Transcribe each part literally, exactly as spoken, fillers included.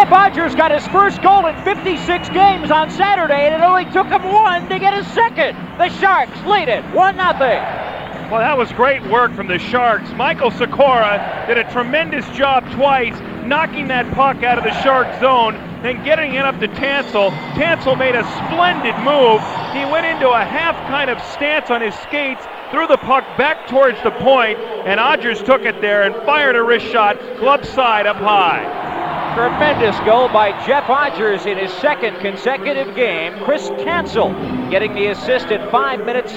Jeff Odgers got his first goal in fifty-six games on Saturday, and it only took him one to get his second. The Sharks lead it one nothing. Well, that was great work from the Sharks. Michael Sikora did a tremendous job twice, knocking that puck out of the Shark zone, then getting it up to Tansel. Tansel made a splendid move. He went into a half kind of stance on his skates, threw the puck back towards the point, and Odgers took it there and fired a wrist shot, glove side up high. Tremendous goal by Jeff Odgers in his second consecutive game. Chris Tansel getting the assist at five minutes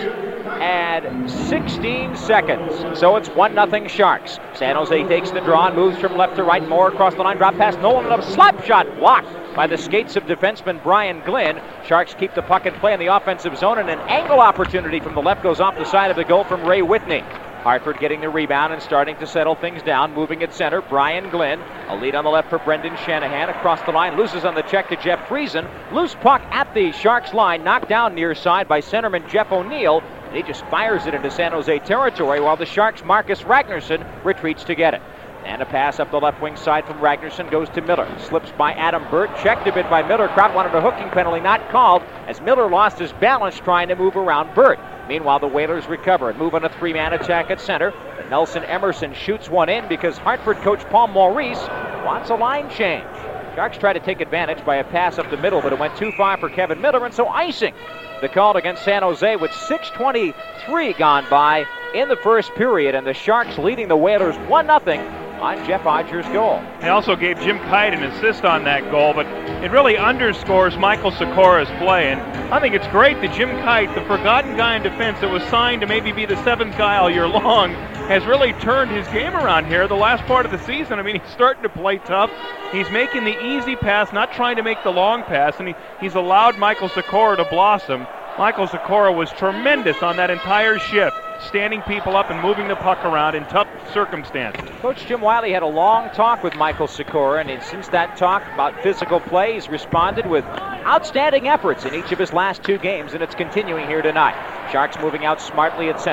and sixteen seconds. So it's one nothing Sharks. San Jose takes the draw and moves from left to right. More across the line, drop past Nolan, and a slap shot blocked by the skates of defenseman Brian Glynn. Sharks keep the puck in play in the offensive zone, and an angle opportunity from the left goes off the side of the goal from Ray Whitney. Hartford getting the rebound and starting to settle things down. Moving at center, Brian Glynn. A lead on the left for Brendan Shanahan. Across the line, loses on the check to Jeff Friesen. Loose puck at the Sharks line, knocked down near side by centerman Jeff O'Neill. And he just fires it into San Jose territory while the Sharks' Marcus Ragnarsson retreats to get it. And a pass up the left wing side from Ragnarsson goes to Miller. Slips by Adam Burt. Checked a bit by Miller. Crowd wanted a hooking penalty, not called, as Miller lost his balance trying to move around Burt. Meanwhile, the Whalers recover and move on a three-man attack at center. But Nelson Emerson shoots one in because Hartford coach Paul Maurice wants a line change. Sharks try to take advantage by a pass up the middle, but it went too far for Kevin Miller, and so icing the call against San Jose with six twenty-three gone by in the first period, and the Sharks leading the Whalers one nothing on Jeff Odgers' goal. They also gave Jim Kite an assist on that goal, but it really underscores Michael Sikora's play. And I think it's great that Jim Kite, the forgotten guy in defense that was signed to maybe be the seventh guy all year long, has really turned his game around here the last part of the season. I mean, he's starting to play tough. He's making the easy pass, not trying to make the long pass, and he, he's allowed Michael Sikora to blossom. Michael Sikora was tremendous on that entire shift, standing people up and moving the puck around in tough circumstances. Coach Jim Wiley had a long talk with Michael Sikora, and since that talk about physical play, he's responded with outstanding efforts in each of his last two games, and it's continuing here tonight. Sharks moving out smartly at center.